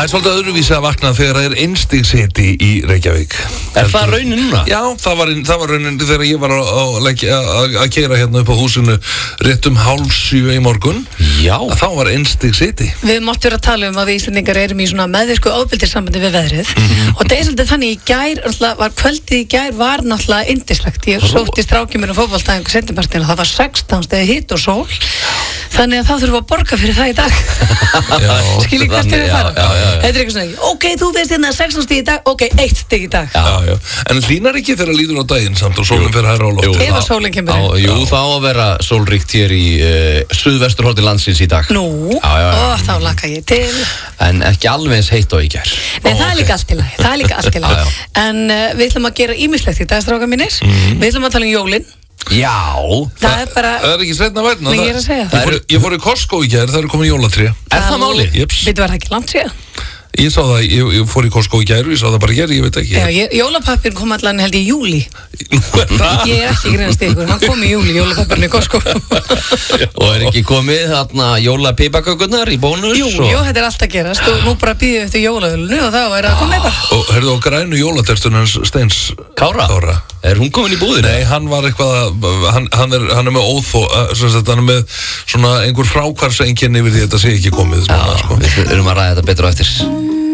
er svolítið öðruvísi að vakna þegar það einstigsiti í Reykjavík. Það raunin núna? Já, það var raunin þegar ég var að keyra hérna upp á húsinu rétt 6:30 í morgun. Já. Þá var einstigsiti. Við máttum vera að tala um að við Íslendingar erum í svona meðvirku ofbeldissambandi við veðrið. Og það er svolítið þannig í gær, kvöldið í gær var náttúrulega yndislegt. Ég sótti strákið mér á fótboltaæfingu seinnipartinn og það var 16 stiga hiti og sól. Þannig að þá þurfum að borga fyrir það í dag. Skilji hvert er að fara. Þetta er eitthvað svona, ok, þú veist hérna 16 stig í dag, ok, 1 stig í dag. Já. En hlýnar ekki þegar líður á daginn samt og sólinn fer hærra á loft. Ef að sólinn kemur inn. Jú, þá að vera sólríkt hér í suðvesturhorni landsins í dag. Nú, þá laka ég til. En ekki alveg eins heitt og í gær. Nei, það er líka allt til lagi. En við ætlum að gera ýmislegt í dag, strákar mínir. Við ætlum að tala um jólin. Já. Það er bara... Það er ekki seinna vænna. Ég er að segja það. Ég fór í Costco í gær, það eru komin jólatré. Er það máli? Við var það ekki langt síðan. Ég sá það, ég fór í Costco í gær og ég sá það bara í gær, ég veit ekki. Já, jólapappir kom allan held í júli. Ég er ekki greinast ykkur, hann kom í júli, jólapappirinn í Costco. Og er ekki komið þarna jólapipakökurnar í bónus? Jú, þetta er allt að gerast og nú bara býðum við eftir jólaölinu og þá er það komið bara. Og herðu á grænu jólaterstunans Steins Kára? Er hún komin í búðina? Nei, hann var eitthvað, hann er með hann er með svona einhver frákvarseinkenni yfir því þetta sé ekki komið. Já, við erum að ræða þetta betur á eftir.